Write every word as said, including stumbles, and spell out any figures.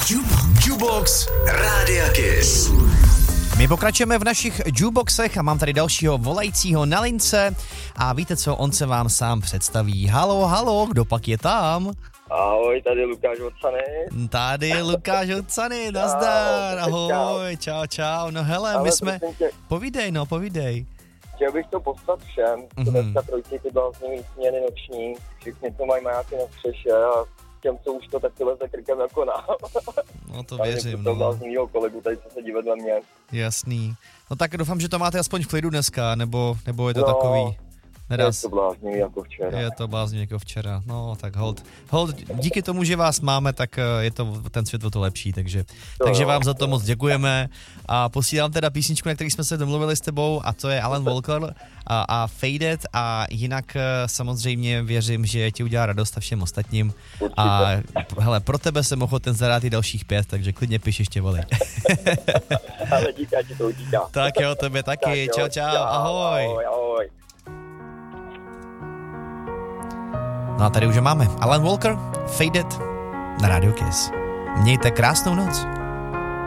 Jukebox Rádia Kiss. My pokračujeme v našich jukeboxech a mám tady dalšího volajícího na lince a víte co, on se vám sám představí. Halo, halo, kdo pak je tam? Ahoj, tady Lukáš od Sany. Tady je Lukáš od Sany, nazdar, ahoj, čau, čau. No hele, Ale my jsme, tě, povídej, no, povídej. chtěl bych to poslat všem, co Mhm. dneska trojci ty bláznivý směny noční, všichni to mají majáky na střeše a těm, co už to taky leze krkem jako nám. No to Ale věřím, to no, bláznivýho kolegu tady, co sedí vedle mě. jasný. No tak doufám, že to máte aspoň v klidu dneska, nebo, nebo je to No, takový... Nedá je se. to bláznivý jako včera. Je to bláznivý jako včera, no tak hold, hold, díky tomu, že vás máme, tak je to ten svět o to lepší, takže, To takže jo. vám za to moc děkujeme a posílám teda písničku, na který jsme se domluvili s tebou a to je Alan Walker a, a Faded a jinak samozřejmě věřím, že ti udělá radost a všem ostatním. Určitě. A hele, pro tebe jsem ochoten zahrát i dalších pět, takže klidně piš ještě volej. Ale díky, ti to utíká. Tak jo, tebe taky, Tak jo, čau, čau, ahoj. Ahoj, ahoj. No a tady už ho máme. Alan Walker, Faded na Radio Kiss. Mějte krásnou noc.